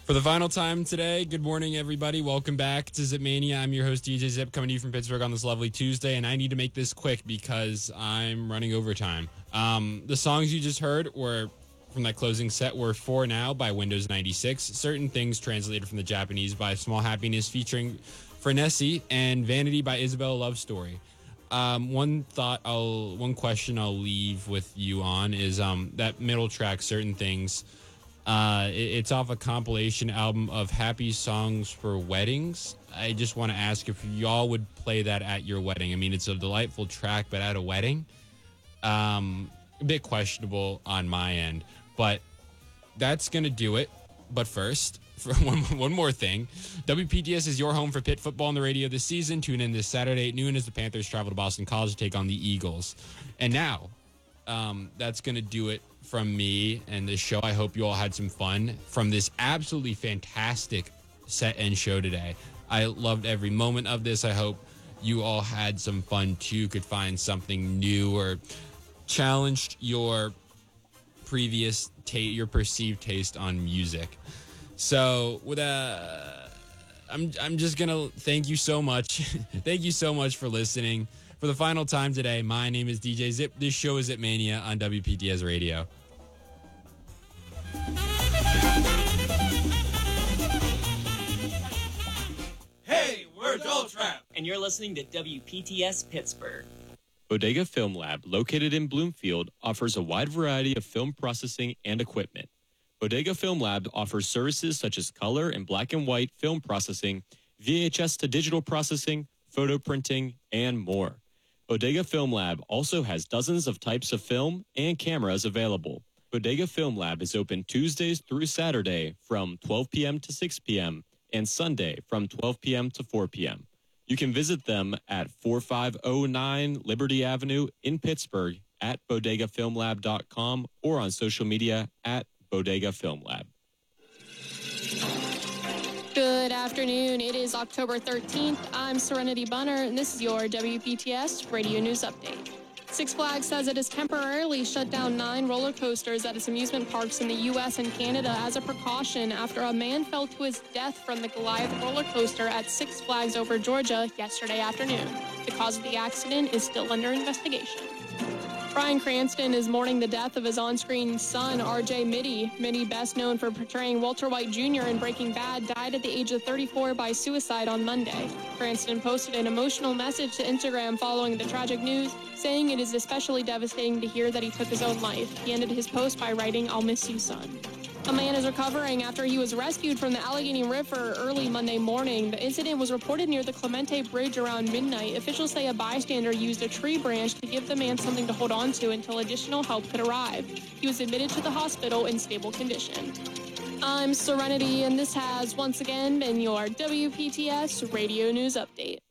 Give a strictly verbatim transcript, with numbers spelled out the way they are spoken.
For the final time today, good morning, everybody. Welcome back to Zip Mania. I'm your host, D J Zip, coming to you from Pittsburgh on this lovely Tuesday, and I need to make this quick because I'm running overtime. Um, the songs you just heard were from that closing set were For Now by Windows ninety-six, Certain Things translated from the Japanese by Small Happiness featuring Frenessi, and Vanity by Isabel Love Story. Um, one thought I'll, one question I'll leave with you on is um, that middle track, Certain Things. Uh, it, it's off a compilation album of happy songs for weddings. I just want to ask if y'all would play that at your wedding. I mean, it's a delightful track, but at a wedding, um, a bit questionable on my end. But that's going to do it. But first, for one, one more thing, W P T S is your home for Pitt football on the radio this season. Tune in this Saturday at noon as the Panthers travel to Boston College to take on the Eagles. And now, um, that's going to do it from me and this show. I hope you all had some fun from this absolutely fantastic set and show today. I loved every moment of this. I hope you all had some fun too, could find something new or challenged your previous ta- your perceived taste on music. So with a, I'm I'm just gonna thank you so much. Thank you so much for listening. For the final time today, my name is D J Zip. This show is Zip Mania on W P T S Radio. Hey, we're Adult Trap, and you're listening to W P T S Pittsburgh. Bodega Film Lab, located in Bloomfield, offers a wide variety of film processing and equipment. Bodega Film Lab offers services such as color and black and white film processing, V H S to digital processing, photo printing, and more. Bodega Film Lab also has dozens of types of film and cameras available. Bodega Film Lab is open Tuesdays through Saturday from twelve p.m. to six p.m. and Sunday from twelve p.m. to four p.m. You can visit them at forty-five oh nine Liberty Avenue in Pittsburgh at bodega film lab dot com or on social media at Bodega Film Lab. Good afternoon. It is October thirteenth. I'm Serenity Bunner, and this is your W P T S Radio News Update. Six Flags says it has temporarily shut down nine roller coasters at its amusement parks in the U S and Canada as a precaution after a man fell to his death from the Goliath roller coaster at Six Flags over Georgia yesterday afternoon. The cause of the accident is still under investigation. Bryan Cranston is mourning the death of his on-screen son, R J Mitte. Mitte, best known for portraying Walter White Junior in Breaking Bad, died at the age of thirty-four by suicide on Monday. Cranston posted an emotional message to Instagram following the tragic news, saying it is especially devastating to hear that he took his own life. He ended his post by writing, "I'll miss you, son." A man is recovering after he was rescued from the Allegheny River early Monday morning. The incident was reported near the Clemente Bridge around midnight. Officials say a bystander used a tree branch to give the man something to hold on to until additional help could arrive. He was admitted to the hospital in stable condition. I'm Serenity, and this has once again been your W P T S Radio News Update.